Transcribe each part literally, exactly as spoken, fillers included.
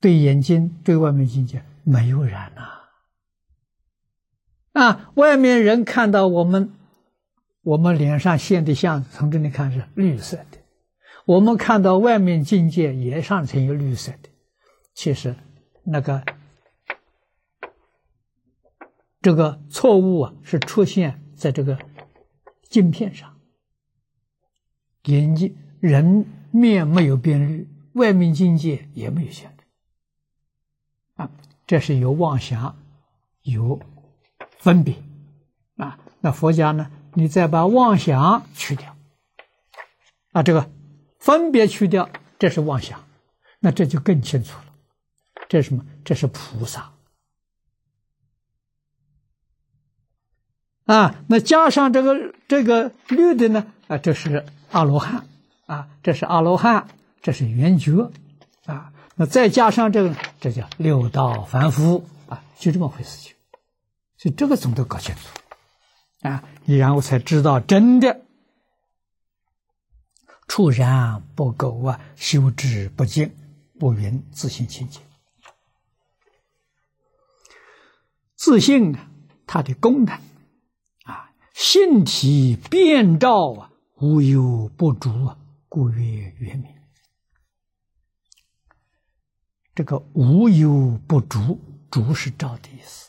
对眼睛、对外面境界没有染呐。啊，外面人看到我们，我们脸上现的相，从这里看是绿色的；我们看到外面境界也上层有绿色的。其实，那个这个错误啊，是出现在这个镜片上。眼睛人面没有变绿，外面境界也没有现的。啊，这是有妄想，有分别啊。那佛家呢，你再把妄想去掉，啊，这个分别去掉，这是妄想，那这就更清楚了。这是什么？这是菩萨啊。那加上这个这个绿的呢，啊，这是阿罗汉啊，这是阿罗汉，这是圆觉啊。那再加上这个，这叫六道凡夫啊，就这么回事情。所以这个总得搞清楚啊，你然后才知道真的触然不垢啊，修之不净，不云自性清净。自性呢，它的功能啊，性体遍照啊，无有不足啊，故曰圆明。这个无有不足，足是照的意思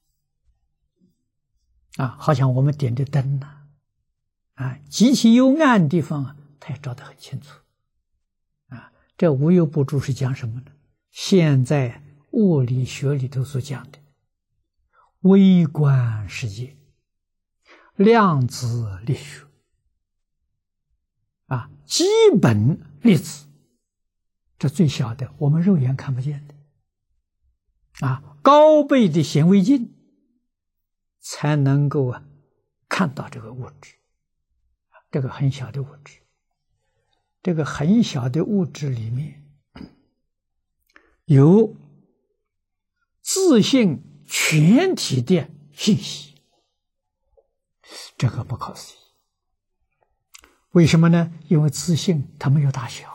啊，好像我们点的灯呐，啊，极其幽暗的地方啊，它也照得很清楚啊。这无有不足是讲什么呢？现在物理学里头所讲的微观世界、量子力学啊，基本粒子，这最小的我们肉眼看不见的啊，高倍的显微镜才能够啊看到这个物质，这个很小的物质，这个很小的物质里面有自性全体的信息，这个不可思议。为什么呢？因为自性它没有大小，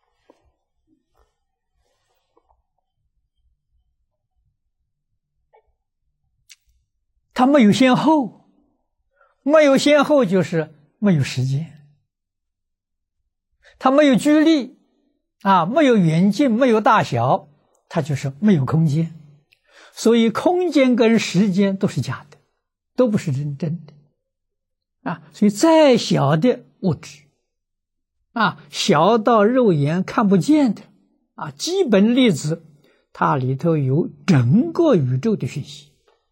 它没有先后，没有先后就是没有时间，它没有距离啊，没有远近，没有大小，它就是没有空间。所以空间跟时间都是假的，都不是真正的啊。所以再小的物质啊，小到肉眼看不见的啊，基本粒子，它里头有整个宇宙的讯息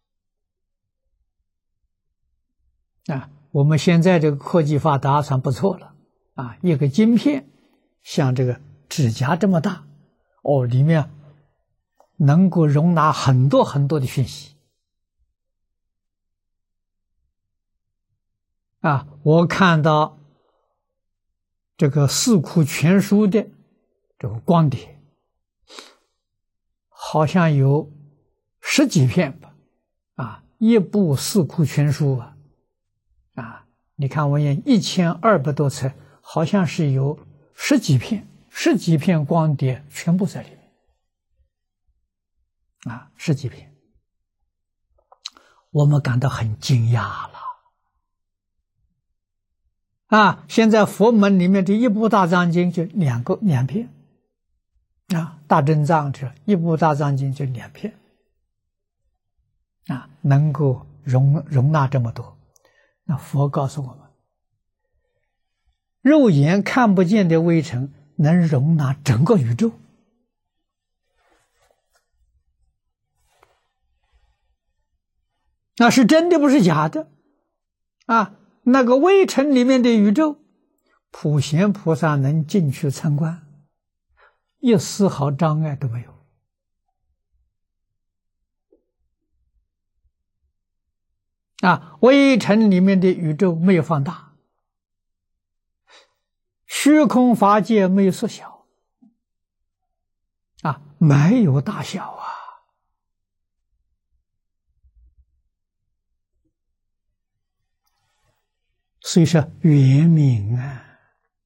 啊。我们现在这个科技发达算不错了啊，一个晶片像这个指甲这么大哦，里面能够容纳很多很多的讯息啊！我看到这个《四库全书》的这个光碟，好像有十几片吧，啊，一部《四库全书》啊，啊，你看我也一千二百多册，好像是有十几片，十几片光碟全部在里面。啊，十几片，我们感到很惊讶了。啊，现在佛门里面的一部大藏经就两个两片，啊，大正藏是一部大藏经就两片，啊，能够容容纳这么多。那佛告诉我们，肉眼看不见的微尘能容纳整个宇宙。那是真的，不是假的啊！那个微尘里面的宇宙，普贤菩萨能进去参观，一丝毫障碍都没有啊！微尘里面的宇宙没有放大，虚空法界没有缩小啊，没有大小啊。所以说圆明啊，